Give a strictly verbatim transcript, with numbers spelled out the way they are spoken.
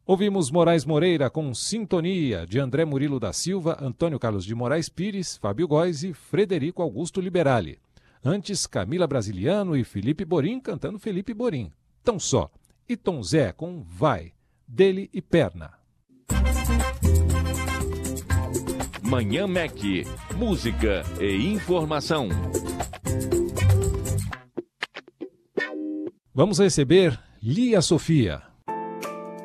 Ouvimos Moraes Moreira com Sintonia, de André Murilo da Silva, Antônio Carlos de Moraes Pires, Fábio Góes e Frederico Augusto Liberali. Antes, Camila Brasiliano e Felipe Borim cantando Felipe Borim. Tão só. E Tom Zé com Vai, dele e Perna. Manhã Mac, música e informação. Vamos receber Lia Sofia.